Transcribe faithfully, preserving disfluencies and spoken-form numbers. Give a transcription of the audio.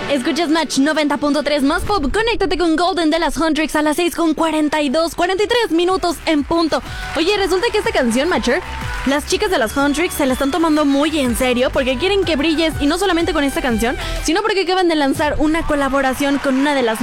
Escuchas Match noventa punto tres más pop. Conéctate con Golden de las Huntrix a las seis con cuarenta y dos, cuarenta y tres minutos en punto. Oye, resulta que esta canción, Matcher, las chicas de las Huntrix se la están tomando muy en serio porque quieren que brilles, y no solamente con esta canción, sino porque acaban de lanzar una colaboración con una de las